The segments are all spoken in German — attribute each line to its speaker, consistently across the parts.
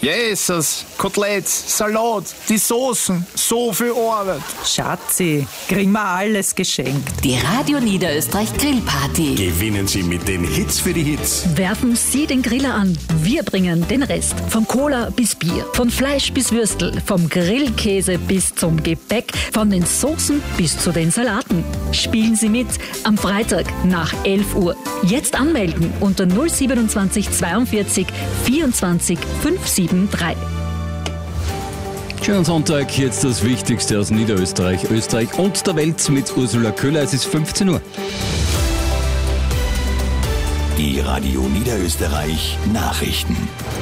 Speaker 1: Jesus, Koteletts, Salat, die Soßen, so viel Arbeit.
Speaker 2: Schatzi, kriegen wir alles geschenkt.
Speaker 3: Die Radio Niederösterreich Grillparty.
Speaker 4: Gewinnen Sie mit den Hits für die Hits.
Speaker 5: Werfen Sie den Griller an. Wir bringen den Rest. Von Cola bis Bier, von Fleisch bis Würstel, vom Grillkäse bis zum Gebäck, von den Soßen bis zu den Salaten. Spielen Sie mit am Freitag nach 11 Uhr. Jetzt anmelden unter 027 42 24 573.
Speaker 6: Schönen Sonntag, jetzt das Wichtigste aus Niederösterreich, Österreich und der Welt mit Ursula Köhler. Es ist 15 Uhr.
Speaker 4: Die Radio Niederösterreich Nachrichten.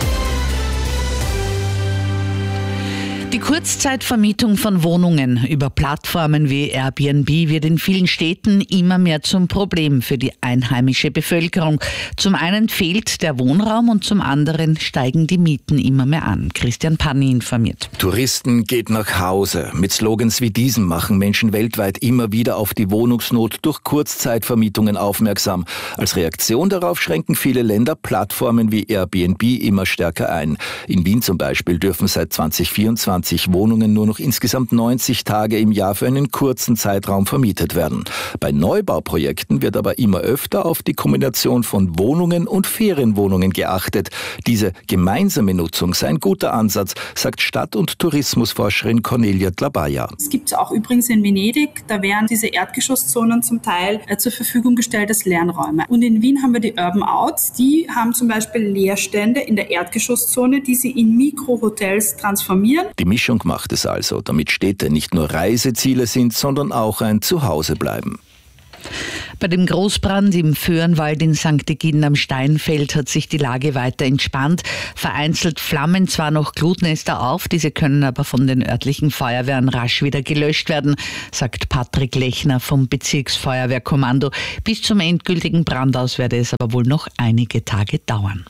Speaker 7: Die Kurzzeitvermietung von Wohnungen über Plattformen wie Airbnb wird in vielen Städten immer mehr zum Problem für die einheimische Bevölkerung. Zum einen fehlt der Wohnraum und zum anderen steigen die Mieten immer mehr an. Christian Panni informiert.
Speaker 8: Touristen geht nach Hause. Mit Slogans wie diesem machen Menschen weltweit immer wieder auf die Wohnungsnot durch Kurzzeitvermietungen aufmerksam. Als Reaktion darauf schränken viele Länder Plattformen wie Airbnb immer stärker ein. In Wien zum Beispiel dürfen seit 2024 Wohnungen nur noch insgesamt 90 Tage im Jahr für einen kurzen Zeitraum vermietet werden. Bei Neubauprojekten wird aber immer öfter auf die Kombination von Wohnungen und Ferienwohnungen geachtet. Diese gemeinsame Nutzung sei ein guter Ansatz, sagt Stadt- und Tourismusforscherin Cornelia Dlabaja.
Speaker 9: Es gibt es auch übrigens in Venedig, da werden diese Erdgeschosszonen zum Teil zur Verfügung gestellt als Lernräume. Und in Wien haben wir die Urban Outs, die haben zum Beispiel Leerstände in der Erdgeschosszone, die sie in Mikrohotels transformieren.
Speaker 8: Die Mischung macht es also, damit Städte nicht nur Reiseziele sind, sondern auch ein Zuhause bleiben.
Speaker 7: Bei dem Großbrand im Föhrenwald in St. Egiden am Steinfeld hat sich die Lage weiter entspannt. Vereinzelt flammen zwar noch Glutnester auf, diese können aber von den örtlichen Feuerwehren rasch wieder gelöscht werden, sagt Patrick Lechner vom Bezirksfeuerwehrkommando. Bis zum endgültigen Brandaus werde es aber wohl noch einige Tage dauern.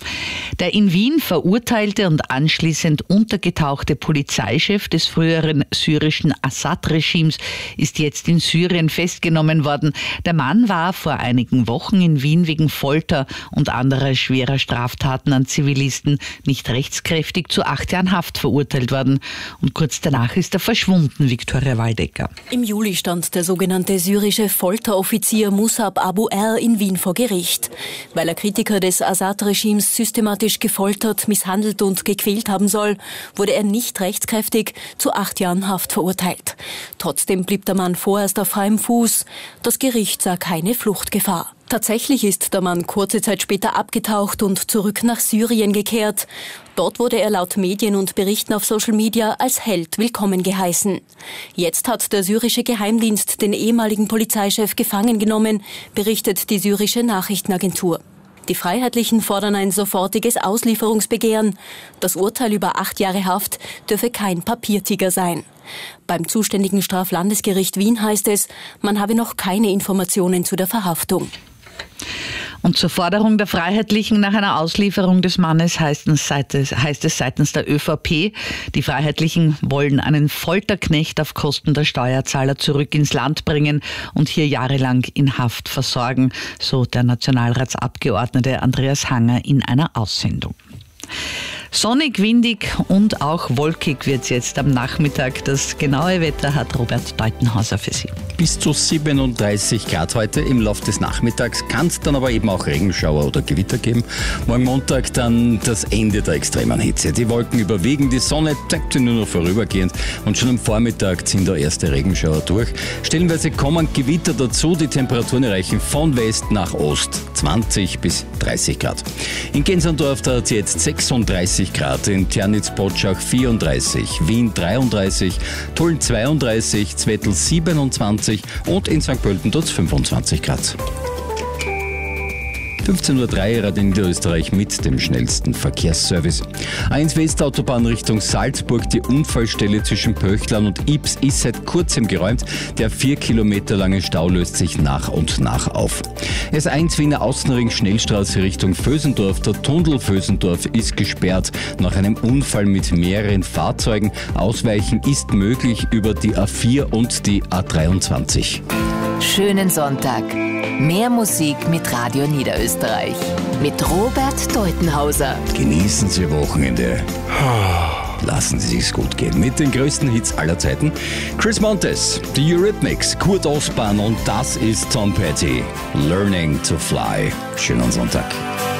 Speaker 7: Der in Wien verurteilte und anschließend untergetauchte Polizeichef des früheren syrischen Assad-Regimes ist jetzt in Syrien festgenommen worden. Der Mann war vor einigen Wochen in Wien wegen Folter und anderer schwerer Straftaten an Zivilisten nicht rechtskräftig zu 8 Jahren Haft verurteilt worden. Und kurz danach ist er verschwunden, Viktoria Waldecker.
Speaker 10: Im Juli stand der sogenannte syrische Folteroffizier Musab Abu R. in Wien vor Gericht. Weil er Kritiker des Assad-Regimes systematisch gefoltert, misshandelt und gequält haben soll, wurde er nicht rechtskräftig zu 8 Jahren Haft verurteilt. Trotzdem blieb der Mann vorerst auf freiem Fuß. Das Gericht sah keine Fluchtgefahr. Tatsächlich ist der Mann kurze Zeit später abgetaucht und zurück nach Syrien gekehrt. Dort wurde er laut Medien und Berichten auf Social Media als Held willkommen geheißen. Jetzt hat der syrische Geheimdienst den ehemaligen Polizeichef gefangen genommen, berichtet die syrische Nachrichtenagentur. Die Freiheitlichen fordern ein sofortiges Auslieferungsbegehren. Das Urteil über 8 Jahre Haft dürfe kein Papiertiger sein. Beim zuständigen Straflandesgericht Wien heißt es, man habe noch keine Informationen zu der Verhaftung.
Speaker 7: Und zur Forderung der Freiheitlichen nach einer Auslieferung des Mannes heißt es seitens der ÖVP, die Freiheitlichen wollen einen Folterknecht auf Kosten der Steuerzahler zurück ins Land bringen und hier jahrelang in Haft versorgen, so der Nationalratsabgeordnete Andreas Hanger in einer Aussendung. Sonnig, windig und auch wolkig wird es jetzt am Nachmittag. Das genaue Wetter hat Robert Deutenhauser für Sie.
Speaker 6: Bis zu 37 Grad heute im Laufe des Nachmittags. Kann es dann aber eben auch Regenschauer oder Gewitter geben. Morgen Montag dann das Ende der extremen Hitze. Die Wolken überwiegen, die Sonne zeigt sich nur noch vorübergehend und schon am Vormittag ziehen da erste Regenschauer durch. Stellenweise kommen Gewitter dazu. Die Temperaturen erreichen von West nach Ost 20 bis 30 Grad. In Gensandorf da hat es jetzt 36 Grad, in Tjernitz-Potschach 34, Wien 33, Tulln 32, Zwettl 27 und in St. Pölten dort 25 Grad. 15.03 Uhr Radio Niederösterreich mit dem schnellsten Verkehrsservice. A1 Westautobahn Richtung Salzburg. Die Unfallstelle zwischen Pöchtlern und Ybbs ist seit kurzem geräumt. Der 4 Kilometer lange Stau löst sich nach und nach auf. S1 Wiener Außenring Schnellstraße Richtung Vösendorf. Der Tunnel Vösendorf ist gesperrt nach einem Unfall mit mehreren Fahrzeugen. Ausweichen ist möglich über die A4 und die A23.
Speaker 3: Schönen Sonntag. Mehr Musik mit Radio Niederösterreich. Mit Robert Deutenhauser.
Speaker 6: Genießen Sie Ihr Wochenende. Lassen Sie sich's gut gehen. Mit den größten Hits aller Zeiten. Chris Montes, The Eurythmics, Kurt Ostbahn und das ist Tom Petty. Learning to Fly. Schönen Sonntag.